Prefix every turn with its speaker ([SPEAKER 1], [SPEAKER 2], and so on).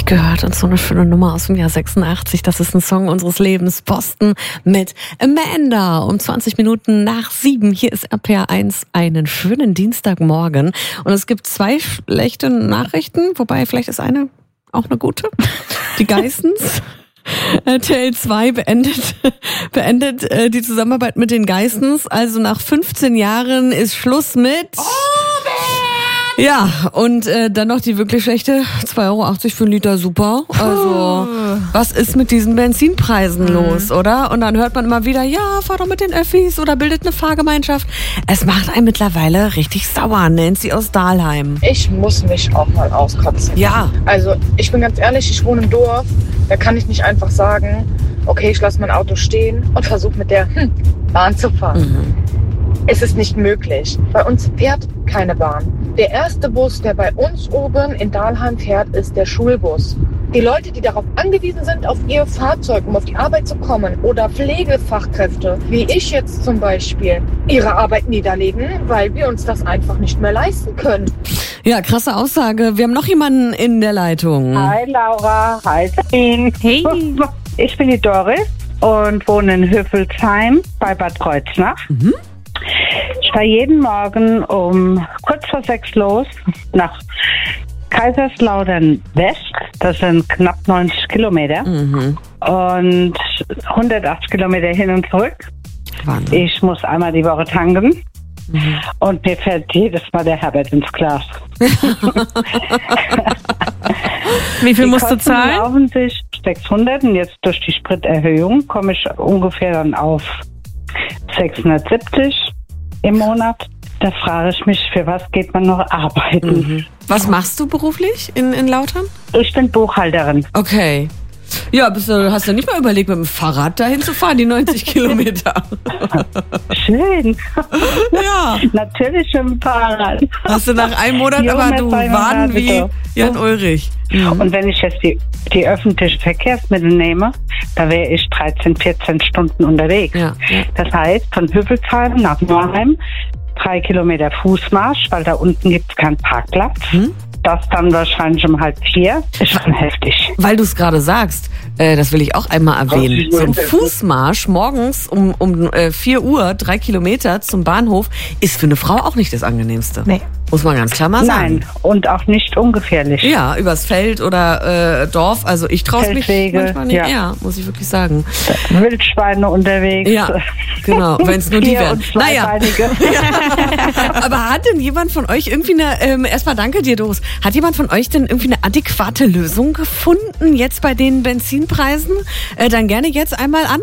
[SPEAKER 1] gehört und so eine schöne Nummer aus dem Jahr 86. Das ist ein Song unseres Lebens. Boston mit Amanda um 20 Minuten nach 7. Hier ist RPR1. Einen schönen Dienstagmorgen. Und es gibt 2 schlechte Nachrichten, wobei vielleicht ist eine auch eine gute. Die Geissens. RTL 2 beendet die Zusammenarbeit mit den Geissens. Also nach 15 Jahren ist Schluss mit... Ja, und dann noch die wirklich schlechte, 2,80 Euro für einen Liter, super. Also, was ist mit diesen Benzinpreisen los, oder? Und dann hört man immer wieder, ja, fahr doch mit den Öffis oder bildet eine Fahrgemeinschaft. Es macht einen mittlerweile richtig sauer, Nancy aus Dahlheim.
[SPEAKER 2] Ich muss mich auch mal auskotzen.
[SPEAKER 1] Ja.
[SPEAKER 2] Also, ich bin ganz ehrlich, ich wohne im Dorf, da kann ich nicht einfach sagen, okay, ich lasse mein Auto stehen und versuche mit der Bahn zu fahren. Es ist nicht möglich. Bei uns fährt keine Bahn. Der erste Bus, der bei uns oben in Dahlheim fährt, ist der Schulbus. Die Leute, die darauf angewiesen sind, auf ihr Fahrzeug, um auf die Arbeit zu kommen, oder Pflegefachkräfte, wie ich jetzt zum Beispiel, ihre Arbeit niederlegen, weil wir uns das einfach nicht mehr leisten können.
[SPEAKER 1] Ja, krasse Aussage. Wir haben noch jemanden in der Leitung.
[SPEAKER 3] Hi Laura, hi Sabine.
[SPEAKER 1] Hey.
[SPEAKER 3] Ich bin die Doris und wohne in Höfelsheim bei Bad Kreuznach. Ich fahre jeden Morgen um kurz vor 6 los nach Kaiserslautern West. Das sind knapp 90 Kilometer. Und 180 Kilometer hin und zurück.
[SPEAKER 1] Wahnsinn.
[SPEAKER 3] Ich muss einmal die Woche tanken. Und mir fällt jedes Mal der Herbert ins Glas.
[SPEAKER 4] Wie viel
[SPEAKER 3] Die
[SPEAKER 4] musst du
[SPEAKER 3] Kosten
[SPEAKER 4] zahlen?
[SPEAKER 3] laufen sich 600 und jetzt durch die Spriterhöhung komme ich ungefähr dann auf 670 im Monat. Da frage ich mich, für was geht man noch arbeiten?
[SPEAKER 1] Was machst du beruflich in Lautern?
[SPEAKER 3] Ich bin Buchhalterin.
[SPEAKER 1] Okay. Ja, hast du nicht mal überlegt, mit dem Fahrrad dahin zu fahren, die 90 Kilometer?
[SPEAKER 3] Schön.
[SPEAKER 1] Ja.
[SPEAKER 3] Natürlich im Fahrrad.
[SPEAKER 1] Hast du nach einem Monat
[SPEAKER 3] Jo,
[SPEAKER 1] aber
[SPEAKER 3] mit
[SPEAKER 1] du
[SPEAKER 3] zwei
[SPEAKER 1] Waden
[SPEAKER 3] Monate
[SPEAKER 1] wie
[SPEAKER 3] doch.
[SPEAKER 1] Jan Ulrich.
[SPEAKER 3] Und wenn ich jetzt die öffentlichen Verkehrsmittel nehme, da wäre ich 13, 14 Stunden unterwegs.
[SPEAKER 1] Ja.
[SPEAKER 3] Das heißt, von Hüppelsheim nach Norheim 3 Kilometer Fußmarsch, weil da unten gibt es keinen Parkplatz. Das dann wahrscheinlich um 3:30. Ist schon heftig.
[SPEAKER 1] Weil du es gerade sagst, das will ich auch einmal erwähnen. So ein Fußmarsch morgens um 4 Uhr, 3 Kilometer zum Bahnhof, ist für eine Frau auch nicht das Angenehmste.
[SPEAKER 4] Nee.
[SPEAKER 1] Muss man ganz klar mal sagen.
[SPEAKER 3] Nein, und auch nicht ungefährlich.
[SPEAKER 1] Ja, übers Feld oder Dorf. Also ich traue mich
[SPEAKER 3] Feldwege,
[SPEAKER 1] manchmal nicht.
[SPEAKER 3] ja.
[SPEAKER 1] Ja, muss ich wirklich sagen.
[SPEAKER 3] Wildschweine unterwegs.
[SPEAKER 1] Ja, genau, wenn es nur die
[SPEAKER 3] Tier-
[SPEAKER 1] wären.
[SPEAKER 3] und
[SPEAKER 1] Naja,
[SPEAKER 3] Zweibeinige.
[SPEAKER 1] aber hat denn jemand von euch irgendwie eine, erstmal danke dir, Doris, hat jemand von euch denn irgendwie eine adäquate Lösung gefunden jetzt bei den Benzinpreisen? Dann gerne jetzt einmal an.